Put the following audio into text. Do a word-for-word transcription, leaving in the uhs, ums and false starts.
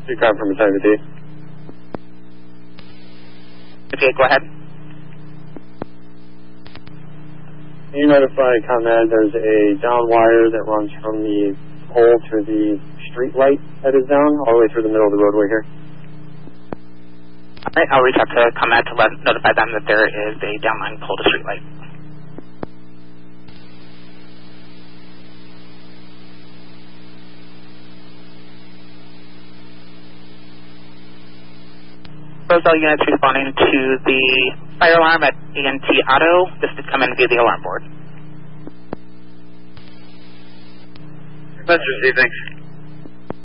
Two car from Battalion D. Okay, go ahead. Can you notify ComEd there's a down wire that runs from the pole to the street light that is down, all the way through the middle of the roadway here? All right, I'll reach out to ComEd to let, notify them that there is a downline pole to street light. Roselle units responding to the fire alarm at A N T Auto. This did come in via the alarm board. Message received, thanks.